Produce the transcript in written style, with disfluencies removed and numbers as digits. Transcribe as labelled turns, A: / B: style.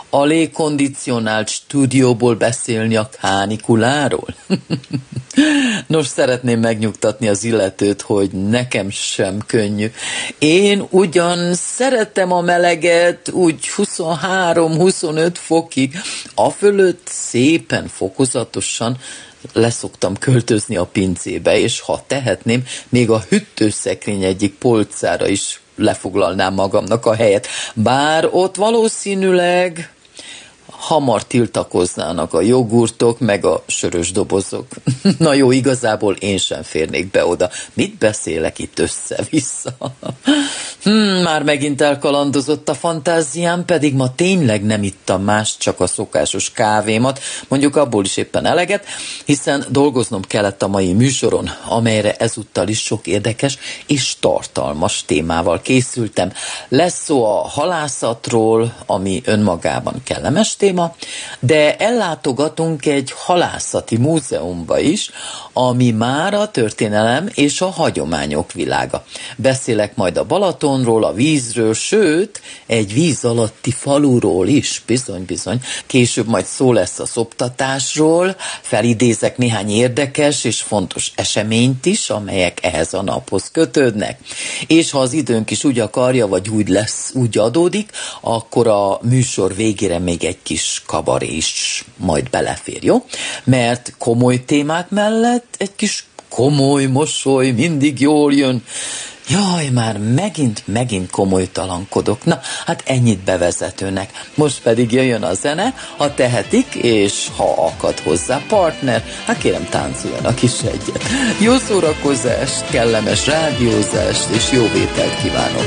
A: a légkondicionált stúdióból beszélni a kánikuláról? Nos, szeretném megnyugtatni az illetőt, hogy nekem sem könnyű. Én ugyan szeretem a meleget, úgy 23-25 fokig, afölött szépen, fokozatosan leszoktam költözni a pincébe, és ha tehetném, még a hűtőszekrény egyik polcára is lefoglalnám magamnak a helyet. Bár ott valószínűleg hamar tiltakoznának a jogurtok, meg a sörös dobozok. Na jó, igazából én sem férnék be oda. Mit beszélek itt össze-vissza? Már megint elkalandozott a fantáziám, pedig ma tényleg nem ittam más, csak a szokásos kávémat, mondjuk abból is éppen eleget, hiszen dolgoznom kellett a mai műsoron, amelyre ezúttal is sok érdekes és tartalmas témával készültem. Lesz szó a halászatról, ami önmagában kellemes téma, de ellátogatunk egy halászati múzeumba is, ami már a történelem és a hagyományok világa. Beszélek majd a Balatonról, a vízről, sőt, egy víz alatti faluról is, bizony. Később majd szó lesz a szoptatásról, felidézek néhány érdekes és fontos eseményt is, amelyek ehhez a naphoz kötődnek. És ha az időnk is úgy akarja, vagy úgy adódik, akkor a műsor végére még egy kis kabaré is majd belefér, jó? Mert komoly témák mellett egy kis komoly mosoly mindig jól jön. Jaj, már megint komolytalankodok. Na, hát ennyit bevezetőnek. Most pedig jöjjön a zene, ha tehetik, és ha akad hozzá partner, hát kérem táncoljanak is egyet. Jó szórakozást, kellemes rádiózást, és jó vételt kívánok.